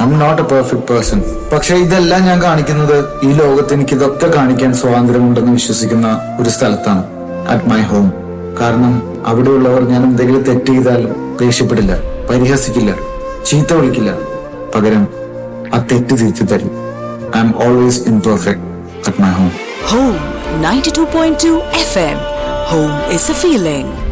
I am not A perfect person. പക്ഷെ ഇതെല്ലാം ഞാൻ കാണിക്കുന്നത് ഈ ലോകത്ത് എനിക്ക് ഇതൊക്കെ കാണിക്കാൻ സ്വാതന്ത്ര്യമുണ്ടെന്ന് വിശ്വസിക്കുന്ന ഒരു സ്ഥലത്താണ്, അറ്റ് മൈ ഹോം. കാരണം അവിടെയുള്ളവർ ഞാൻ എന്തെങ്കിലും തെറ്റ് ചെയ്താൽ ദേഷ്യപ്പെടില്ല, പരിഹസിക്കില്ല, ചീത്ത വിളിക്കില്ല. പകരം ആ തെറ്റ് തിരിച്ചു തരും. I M always imperfect at my home. Home 92.2 FM. Home is a feeling.